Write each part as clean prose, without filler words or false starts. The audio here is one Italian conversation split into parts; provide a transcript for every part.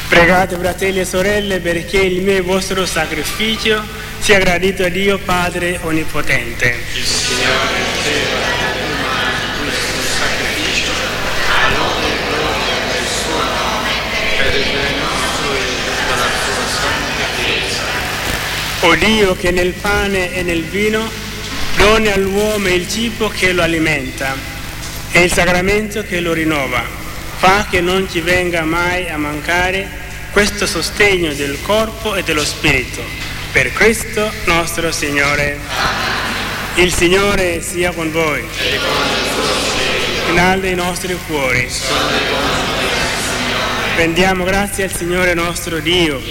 Pregate, fratelli e sorelle, perché il mio e vostro sacrificio sia gradito a Dio Padre Onnipotente. Il Signore riceva questo sacrificio a nome e gloria del suo nome, per il bene nostro e per la sua santa Chiesa. O Dio, che nel pane e nel vino doni all'uomo il cibo che lo alimenta e il sacramento che lo rinnova, fa che non ci venga mai a mancare questo sostegno del corpo e dello spirito. Per Cristo nostro Signore. Amen. Il Signore sia con voi. E con il tuo spirito. Inalda i nostri cuori. Sono i vostri, Signore. Rendiamo grazie al Signore nostro Dio.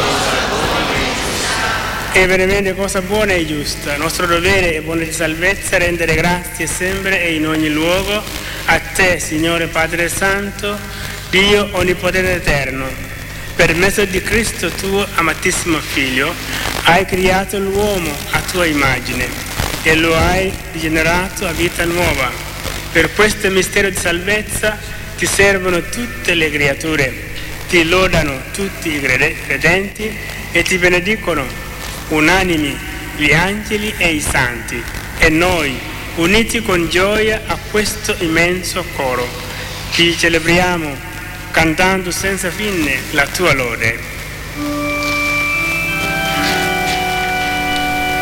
È veramente cosa buona e giusta, nostro dovere e buona di salvezza rendere grazie sempre e in ogni luogo a te, Signore Padre Santo, Dio Onnipotente ed Eterno. Per mezzo di Cristo, tuo amatissimo Figlio, hai creato l'uomo a tua immagine e lo hai rigenerato a vita nuova. Per questo mistero di salvezza ti servono tutte le creature, ti lodano tutti i credenti e ti benedicono unanimi gli angeli e i santi, e noi, uniti con gioia a questo immenso coro, ti celebriamo cantando senza fine la tua lode.